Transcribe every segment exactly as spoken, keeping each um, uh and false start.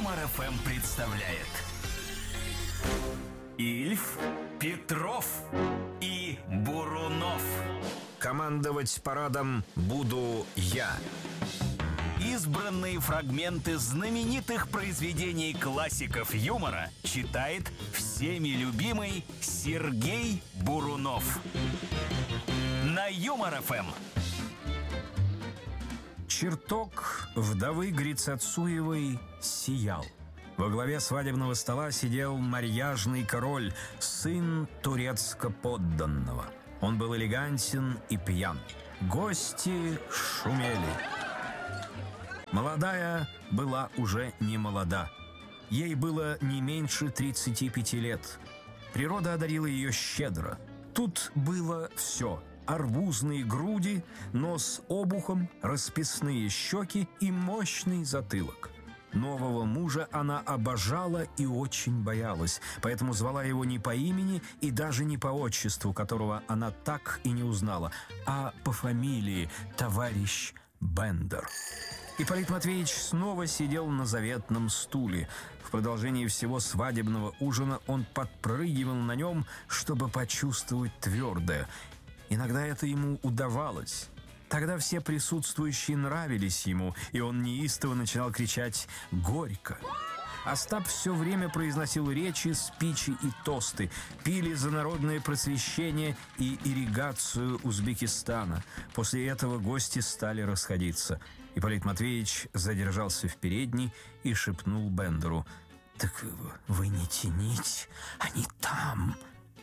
Юмор ФМ представляет Ильф, Петров и Бурунов. Командовать парадом буду я. Избранные фрагменты знаменитых произведений классиков юмора читает всеми любимый Сергей Бурунов. На Юмор ФМ. Чертог вдовы Грицацуевой сиял. Во главе свадебного стола сидел марьяжный король, сын турецко-подданного. Он был элегантен и пьян. Гости шумели. Молодая была уже не молода. Ей было не меньше тридцати пяти лет. Природа одарила ее щедро. Тут было все: арбузные груди, нос обухом, расписные щеки и мощный затылок. Нового мужа она обожала и очень боялась, поэтому звала его не по имени и даже не по отчеству, которого она так и не узнала, а по фамилии товарищ Бендер. Ипполит Матвеевич снова сидел на заветном стуле. В продолжении всего свадебного ужина он подпрыгивал на нем, чтобы почувствовать твердое. Иногда это ему удавалось. Тогда все присутствующие нравились ему, и он неистово начинал кричать «Горько!». Остап все время произносил речи, спичи и тосты, пили за народное просвещение и ирригацию Узбекистана. После этого гости стали расходиться. Ипполит Матвеевич задержался в передней и шепнул Бендеру: «Так вы не тяните, они там».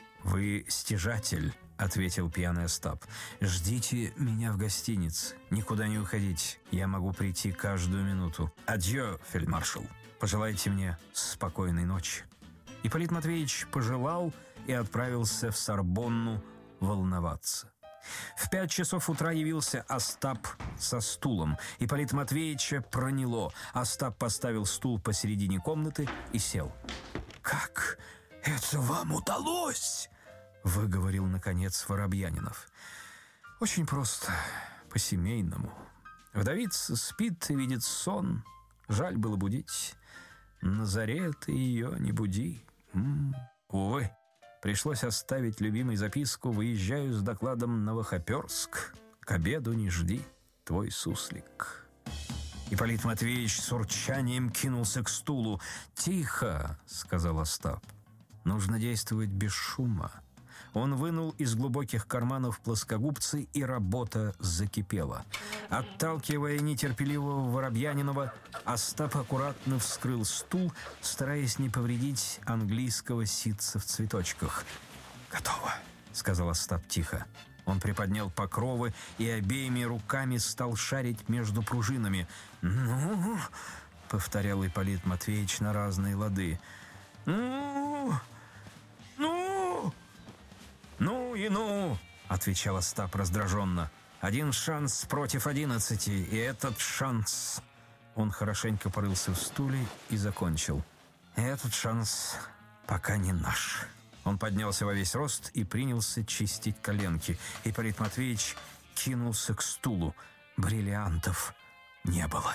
«Вы стяжатель», — ответил пьяный Остап. «Ждите меня в гостинице. Никуда не уходите. Я могу прийти каждую минуту. Адьё, фельдмаршал. Пожелайте мне спокойной ночи». Ипполит Матвеевич пожелал и отправился в Сорбонну волноваться. В пять часов утра явился Остап со стулом. Ипполита Матвеевича проняло. Остап поставил стул посередине комнаты и сел. «Как это вам удалось?» — выговорил, наконец, Воробьянинов. «Очень просто, по-семейному. Вдовица спит и видит сон. Жаль было будить. На заре ты ее не буди. М-м, увы, пришлось оставить любимой записку: выезжаю с докладом на Новохоперск. К обеду не жди, твой суслик». Ипполит Матвеевич с урчанием кинулся к стулу. «Тихо!» — сказал Остап. «Нужно действовать без шума». Он вынул из глубоких карманов плоскогубцы, и работа закипела. Отталкивая нетерпеливого Воробьянинова, Остап аккуратно вскрыл стул, стараясь не повредить английского ситца в цветочках. «Готово», — сказал Остап тихо. Он приподнял покровы и обеими руками стал шарить между пружинами. «Ну?» — повторял Ипполит Матвеевич на разные лады. «Ну? Ну? Ну и ну!» — отвечал Остап раздраженно. «Один шанс против одиннадцати, и этот шанс...» Он хорошенько порылся в стуле и закончил. «Этот шанс пока не наш». Он поднялся во весь рост и принялся чистить коленки. Ипполит Матвеевич кинулся к стулу. Бриллиантов не было.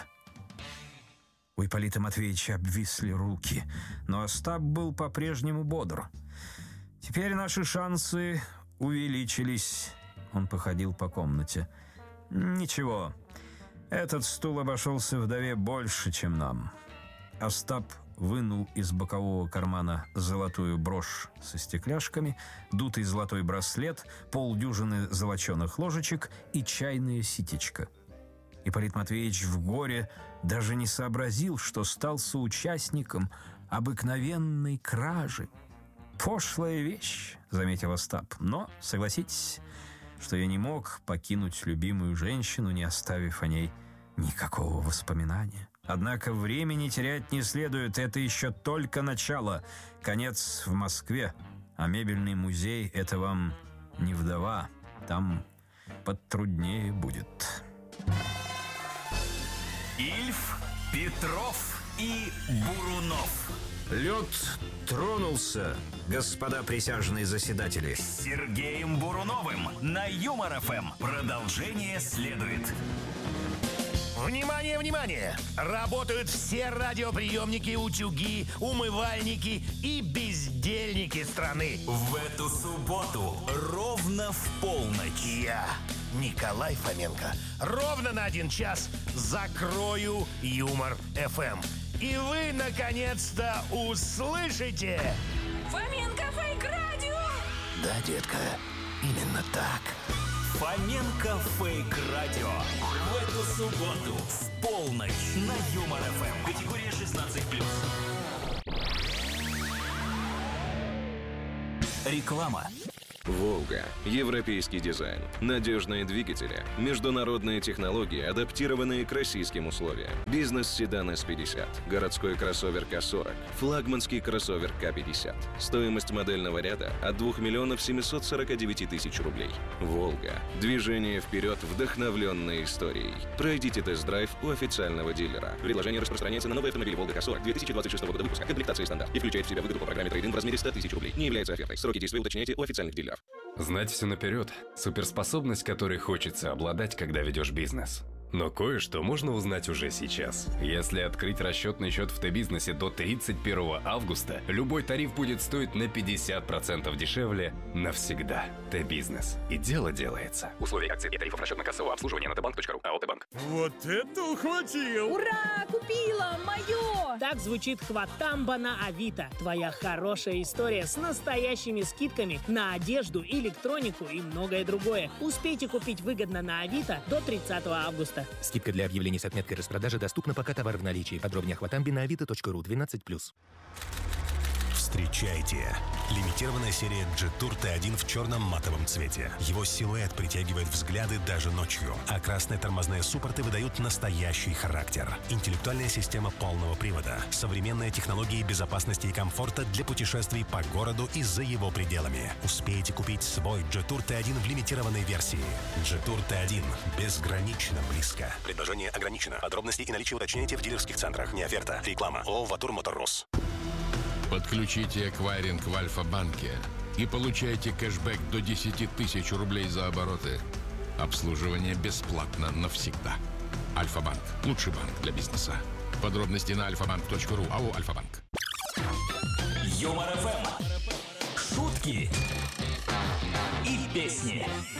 У Ипполита Матвеевича обвисли руки, но Остап был по-прежнему бодр. «Теперь наши шансы увеличились». Он походил по комнате. «Ничего, этот стул обошелся вдове больше, чем нам». Остап вынул из бокового кармана золотую брошь со стекляшками, дутый золотой браслет, полдюжины золоченых ложечек и чайное ситечко. Ипполит Матвеевич в горе даже не сообразил, что стал соучастником обыкновенной кражи. «Пошлая вещь», — заметил Остап, — «но, согласитесь, что я не мог покинуть любимую женщину, не оставив о ней никакого воспоминания. Однако времени терять не следует, это еще только начало. Конец в Москве, а мебельный музей — это вам не вдова, там потруднее будет». Ильф, Петров и Бурунов. Лед тронулся, господа присяжные заседатели. С Сергеем Буруновым на Юмор ФМ. Продолжение следует. Внимание, внимание! Работают все радиоприемники, утюги, умывальники и бездельники страны. В эту субботу ровно в полночь Я, Николай Фоменко, ровно на один час закрою Юмор эф эм. И вы, наконец-то, услышите... Фоменко Фейк Радио! Да, детка, именно так. Фоменко Фейк Радио. В эту субботу в полночь на Юмор эф эм. Категория шестнадцать плюс. Реклама. «Волга». Европейский дизайн, надежные двигатели, международные технологии, адаптированные к российским условиям. Бизнес-седан эс пятьдесят, городской кроссовер ка сорок, флагманский кроссовер ка пятьдесят. Стоимость модельного ряда от двух миллионов семьсот сорок девять тысяч рублей. «Волга». Движение вперед, вдохновленной историей. Пройдите тест-драйв у официального дилера. Предложение распространяется на новые автомобили «Волга» ка сорок две тысячи двадцать шестого года выпуска. Комплектация стандарт. И включает в себя выгоду по программе трейд-ин в размере сто тысяч рублей. Не является офертой. Сроки действия уточняйте у официальных дилеров. Знать все наперед – суперспособность, которой хочется обладать, когда ведешь бизнес. Но кое-что можно узнать уже сейчас. Если открыть расчетный счет в Т-бизнесе до тридцать первого августа, любой тариф будет стоить на пятьдесят процентов дешевле навсегда. Т-бизнес. И дело делается. Условия акций и тарифов расчетно-кассового обслуживания на тэ банк точка ру. АО «Т-банк». Вот это ухватил! Ура! Купила! Мое! Так звучит хватамба на Авито. Твоя хорошая история с настоящими скидками на одежду, электронику и многое другое. Успейте купить выгодно на Авито до тридцатого августа. Скидка для объявлений с отметкой распродажи доступна, пока товар в наличии. Подробнее о хватамбе на авито точка ру. двенадцать плюс. Встречайте! Лимитированная серия Jetour Т один в черном матовом цвете. Его силуэт притягивает взгляды даже ночью, а красные тормозные суппорты выдают настоящий характер. Интеллектуальная система полного привода, современные технологии безопасности и комфорта для путешествий по городу и за его пределами. Успейте купить свой Jetour Т один в лимитированной версии. Jetour Т один. Безгранично близко. Предложение ограничено. Подробности и наличие уточняйте в дилерских центрах. Не оферта. Реклама. ООО «Ватур Моторрус». Подключите эквайринг в Альфа-банке и получайте кэшбэк до десять тысяч рублей за обороты. Обслуживание бесплатно навсегда. Альфа-банк. Лучший банк для бизнеса. Подробности на альфа банк точка ру. АО «Альфа-банк». Юмор эф эм. Шутки и песни.